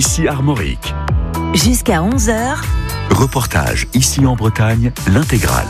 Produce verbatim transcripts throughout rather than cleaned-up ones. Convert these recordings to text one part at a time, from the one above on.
ici Armorique. Jusqu'à onze heures. Reportage ici en Bretagne, l'intégrale.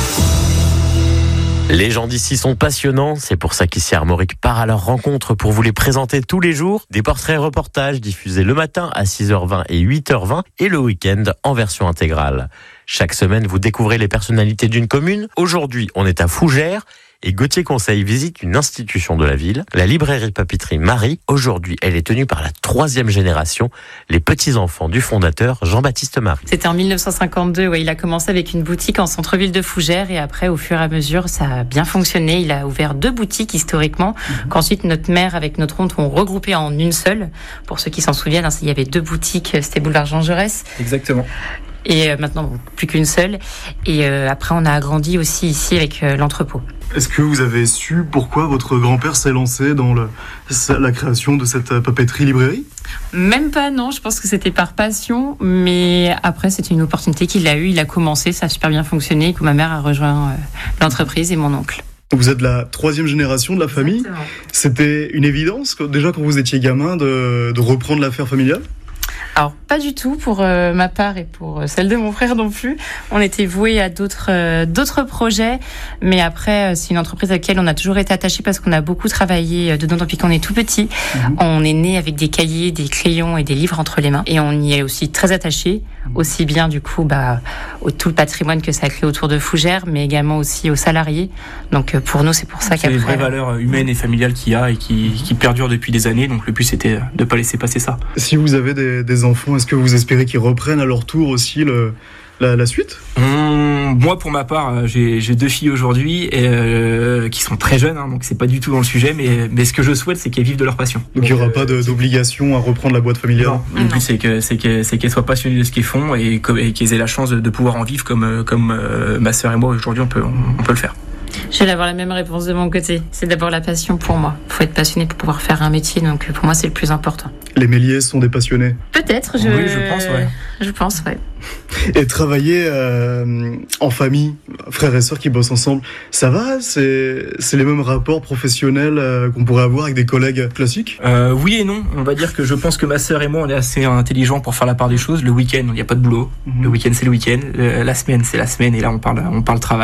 Les gens d'ici sont passionnants, c'est pour ça qu'ici Armorique part à leur rencontre pour vous les présenter tous les jours. Des portraits reportages diffusés le matin à six heures vingt et huit heures vingt et le week-end en version intégrale. Chaque semaine, vous découvrez les personnalités d'une commune. Aujourd'hui, on est à Fougères et Gauthier Conseil visite une institution de la ville, la librairie papeterie Marie. Aujourd'hui, elle est tenue par la troisième génération, les petits-enfants du fondateur Jean-Baptiste Marie. C'était en dix-neuf cent cinquante-deux, ouais, il a commencé avec une boutique en centre-ville de Fougères et après, au fur et à mesure, ça a bien fonctionné. Il a ouvert deux boutiques historiquement, mmh. qu'ensuite notre mère avec notre oncle ont regroupé en une seule. Pour ceux qui s'en souviennent, hein, il y avait deux boutiques, c'était boulevard Jean Jaurès. Exactement. Et maintenant, plus qu'une seule. Et euh, après, on a agrandi aussi ici avec euh, l'entrepôt. Est-ce que vous avez su pourquoi votre grand-père s'est lancé dans le, la création de cette papeterie-librairie ? Même pas, non. Je pense que c'était par passion. Mais après, c'était une opportunité qu'il a eue. Il a commencé, ça a super bien fonctionné. Et que ma mère a rejoint euh, l'entreprise et mon oncle. Vous êtes la troisième génération de la famille. Exactement. C'était une évidence, déjà quand vous étiez gamin, de, de reprendre l'affaire familiale ? Alors, pas du tout pour euh, ma part et pour euh, celle de mon frère non plus. On était voués à d'autres euh, d'autres projets, mais après, euh, c'est une entreprise à laquelle on a toujours été attaché parce qu'on a beaucoup travaillé euh, dedans depuis qu'on est tout petit. Mmh. On est né avec des cahiers, des crayons et des livres entre les mains, et on y est aussi très attaché, aussi bien du coup bah, au tout le patrimoine que ça a créé autour de Fougères, mais également aussi aux salariés. Donc, euh, pour nous, c'est pour ça c'est qu'après... C'est les vraies valeurs humaines et familiales qu'il y a et qui, qui perdurent depuis des années, donc le but c'était de ne pas laisser passer ça. Si vous avez des, des enfants, est-ce que vous espérez qu'ils reprennent à leur tour aussi le, la, la suite ? Hum, Moi, pour ma part, j'ai, j'ai deux filles aujourd'hui et, euh, qui sont très jeunes, hein, donc c'est pas du tout dans le sujet, mais, mais ce que je souhaite, c'est qu'elles vivent de leur passion. Donc, donc il n'y aura euh, pas de, d'obligation à reprendre la boîte familiale ? Non, le but c'est, que, c'est, que, c'est qu'elles soient passionnées de ce qu'elles font et, et qu'elles aient la chance de, de pouvoir en vivre comme, comme euh, ma sœur et moi aujourd'hui, on peut, on, on peut le faire. Je vais avoir la même réponse de mon côté. C'est d'abord la passion pour moi. Il faut être passionné pour pouvoir faire un métier, donc pour moi c'est le plus important. Les Méliès sont des passionnés ? Peut-être, je... Oui, je pense, ouais. Je pense, ouais. Et travailler euh, en famille, frères et sœurs qui bossent ensemble, ça va ? C'est, c'est les mêmes rapports professionnels euh, qu'on pourrait avoir avec des collègues classiques ? euh, Oui et non. On va dire que je pense que ma sœur et moi, on est assez intelligents pour faire la part des choses. Le week-end, il n'y a pas de boulot. Mmh. Le week-end, c'est le week-end. Le, la semaine, c'est la semaine. Et là, on parle, on parle travail.